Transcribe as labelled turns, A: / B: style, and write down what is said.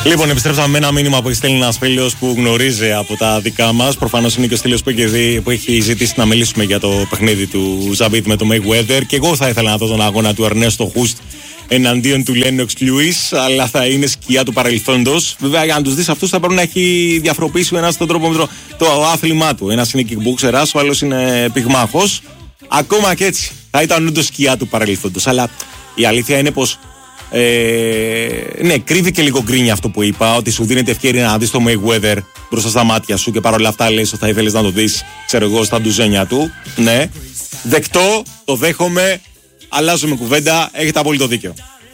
A: Λοιπόν, επιστρέψαμε με ένα μήνυμα που έχει στείλει ένα φίλο που γνωρίζει από τα δικά μας. Προφανώς είναι και ο στήλος που έχει ζητήσει να μιλήσουμε για το παιχνίδι του Ζαμπίτ με το Mayweather. Και εγώ θα ήθελα να δω τον αγώνα του Ερνέστο Χουστ εναντίον του Λένοξ Λιούις, αλλά θα είναι σκιά του παρελθόντος. Βέβαια, για να τους δεις αυτούς θα πρέπει να έχει διαφοροποιήσει ο ένας τον τρόπο με το άθλημά του. Ένας είναι kickboxerας, ο άλλος είναι πυγμάχος. Ακόμα και έτσι θα ήταν όντως σκιά του παρελθόντος. Αλλά η αλήθεια είναι πως. Ναι, κρύβει και λίγο γκρίνια αυτό που είπα, ότι σου δίνεται ευκαιρία να δεις το Mayweather μπροστά στα μάτια σου και παρόλα αυτά λες ότι θα ήθελες να το δεις, ξέρω εγώ, στα ντουζένια του. Ναι, δεκτό, το δέχομαι, αλλάζουμε κουβέντα, έχετε απόλυτο δίκιο.